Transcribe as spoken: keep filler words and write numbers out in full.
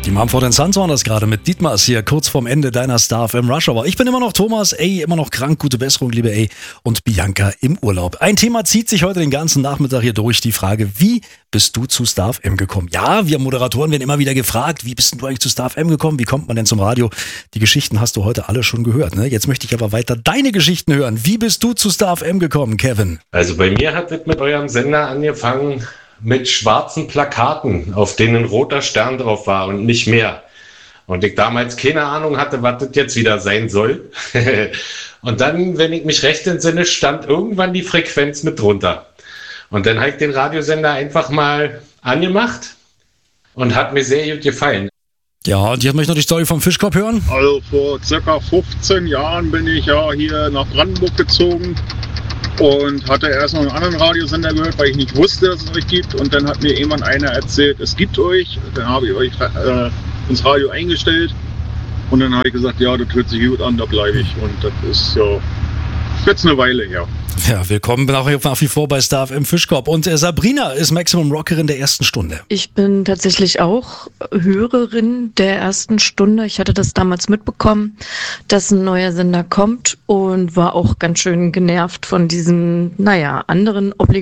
Die Mumford and Sons waren das gerade mit Dietmars hier kurz vorm Ende deiner Star F M Rush Hour. Ich bin immer noch Thomas, ey, immer noch krank, gute Besserung, liebe ey, und Bianca im Urlaub. Ein Thema zieht sich heute den ganzen Nachmittag hier durch, die Frage, wie bist du zu Star F M gekommen? Ja, wir Moderatoren werden immer wieder gefragt, wie bist denn du eigentlich zu Star F M gekommen? Wie kommt man denn zum Radio? Die Geschichten hast du heute alle schon gehört, ne? Jetzt möchte ich aber weiter deine Geschichten hören. Wie bist du zu Star F M gekommen, Kevin? Also bei mir hat es mit eurem Sender angefangen mit schwarzen Plakaten, auf denen ein roter Stern drauf war und nicht mehr. Und ich damals keine Ahnung hatte, was das jetzt wieder sein soll. Und dann, wenn ich mich recht entsinne, stand irgendwann die Frequenz mit drunter. Und dann habe ich den Radiosender einfach mal angemacht und hat mir sehr gut gefallen. Ja, und jetzt möchte ich noch die Story vom Fischkopf hören. Also vor circa fünfzehn Jahren bin ich ja hier nach Brandenburg gezogen und hatte erst noch einen anderen Radiosender gehört, weil ich nicht wusste, dass es euch gibt. Und dann hat mir jemand einer erzählt, es gibt euch. Dann habe ich euch äh, ins Radio eingestellt und dann habe ich gesagt, ja, das hört sich gut an, da bleibe ich. Und das ist ja jetzt eine Weile her. Ja, willkommen auch nach wie vor bei Star F M Fischkopf. Und äh, Sabrina ist Maximum Rockerin der ersten Stunde. Ich bin tatsächlich auch Hörerin der ersten Stunde. Ich hatte das damals mitbekommen, dass ein neuer Sender kommt und war auch ganz schön genervt von diesen, naja, anderen Obligationen.